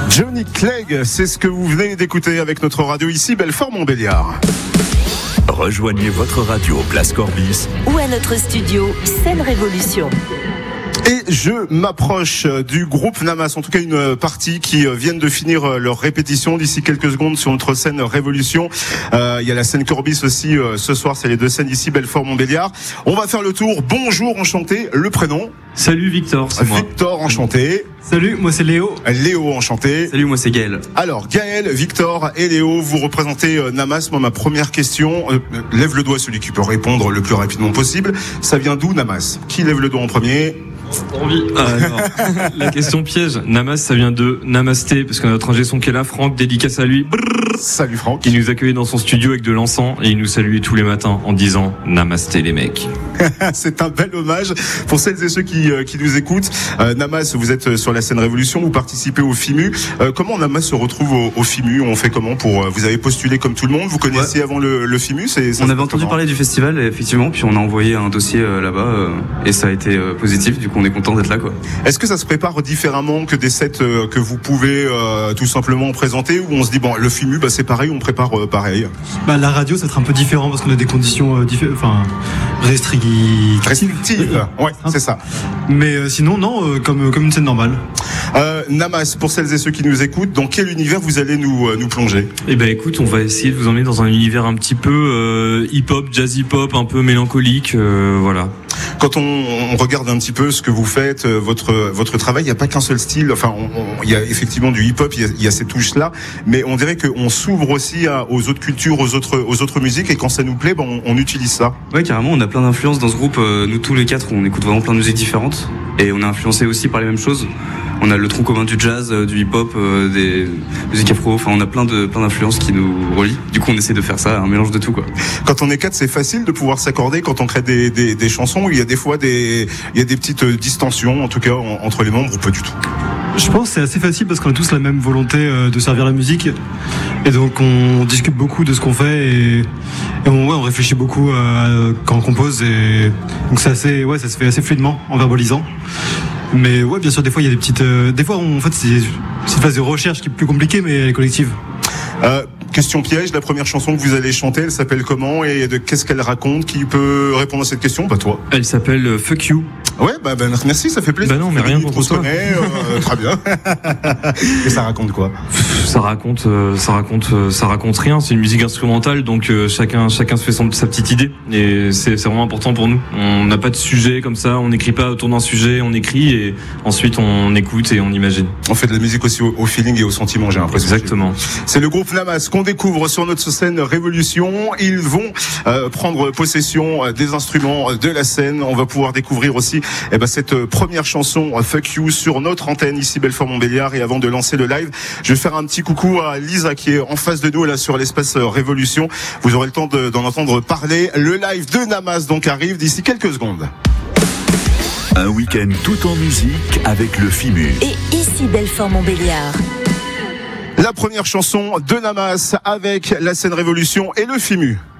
Johnny Clegg, c'est ce que vous venez d'écouter avec notre radio ici, Belfort-Montbéliard. Rejoignez votre radio Place Corbis ou à notre studio Scène Révolution. Et je m'approche du groupe Namas, en tout cas une partie qui viennent de finir leur répétition d'ici quelques secondes sur notre scène Révolution. Il y a la scène Corbis aussi ce soir, c'est les deux scènes ici, Belfort-Montbéliard. On va faire le tour. Bonjour, enchanté. Le prénom? Salut Victor, c'est moi. Victor, enchanté. Salut, moi c'est Léo. Léo, enchanté. Salut, moi c'est Gaël. Alors, Gaël, Victor et Léo, vous représentez Namas. Moi, ma première question, lève le doigt celui qui peut répondre le plus rapidement possible. Ça vient d'où, Namas? Qui lève le doigt en premier? Alors, la question piège. Namas, ça vient de Namasté, parce que notre ingé son qui est là, Franck, dédicace à lui. Salut Franck. Il nous accueillait dans son studio avec de l'encens et il nous saluait tous les matins en disant Namasté les mecs. C'est un bel hommage pour celles et ceux qui nous écoutent. Namas, vous êtes sur la scène Révolution, vous participez au FIMU. Comment Namas se retrouve au FIMU? On fait comment pour vous avez postulé comme tout le monde? Vous connaissiez avant le FIMU? On avait entendu parler du festival, effectivement, puis on a envoyé un dossier là-bas et ça a été positif. Du coup, on est content d'être là, quoi. Est-ce que ça se prépare différemment que des sets que vous pouvez tout simplement présenter, ou on se dit bon, le FIMU, c'est pareil, on prépare pareil? La radio, ça sera un peu différent parce qu'on a des conditions restrictives. Ouais, c'est ça. Mais sinon, non, comme une scène normale. Namas, pour celles et ceux qui nous écoutent, dans quel univers vous allez nous plonger? Eh ben, écoute, on va essayer de vous emmener dans un univers un petit peu hip-hop, jazz hip-hop, un peu mélancolique, voilà. Quand on regarde un petit peu ce que vous faites, votre travail, il n'y a pas qu'un seul style. Enfin, il y a effectivement du hip-hop, il y a ces touches-là, mais on dirait qu'on s'ouvre aussi aux autres cultures, aux autres musiques, et quand ça nous plaît, on utilise ça. Ouais, carrément, on a plein d'influences dans ce groupe. Nous tous les quatre, on écoute vraiment plein de musiques différentes, et on est influencé aussi par les mêmes choses. On a le tronc commun du jazz, du hip-hop, des musiques afro. Enfin, on a plein d'influences qui nous relient. Du coup, on essaie de faire ça, un mélange de tout, quoi. Quand on est quatre, c'est facile de pouvoir s'accorder quand on crée des chansons. Il y a des fois des petites distensions, en tout cas entre les membres, ou pas du tout. Je pense que c'est assez facile parce qu'on a tous la même volonté de servir la musique, et donc on discute beaucoup de ce qu'on fait et on réfléchit beaucoup quand on compose, et donc ça se fait assez fluidement en verbalisant. Mais ouais, bien sûr, des fois il y a des petites, des fois en fait c'est une phase de recherche qui est plus compliquée, mais elle est collective. Question piège, la première chanson que vous allez chanter, elle s'appelle comment et qu'est-ce qu'elle raconte? Qui peut répondre à cette question? Pas toi. Elle s'appelle Fuck You. Ouais, merci, ça fait plaisir. Non, mais rien contre toi. Très bien. Et ça raconte quoi? Ça raconte rien. C'est une musique instrumentale, donc chacun se fait sa petite idée. Et c'est vraiment important pour nous. On n'a pas de sujet comme ça. On n'écrit pas autour d'un sujet. On écrit et ensuite on écoute et on imagine. On fait de la musique aussi au feeling et au sentiment, j'ai l'impression. Exactement. C'est le groupe Namas qu'on découvre sur notre scène Révolution. Ils vont prendre possession des instruments de la scène. On va pouvoir découvrir aussi cette première chanson Fuck You sur notre antenne ici Belfort-Montbéliard. Et avant de lancer le live, je vais faire un petit coucou à Lisa qui est en face de nous là sur l'espace Révolution. Vous aurez le temps d'en entendre parler. Le live de Namas donc arrive d'ici quelques secondes. Un week-end tout en musique avec le FIMU. Et ici Belfort-Montbéliard. La première chanson de Namas avec la scène Révolution et le FIMU.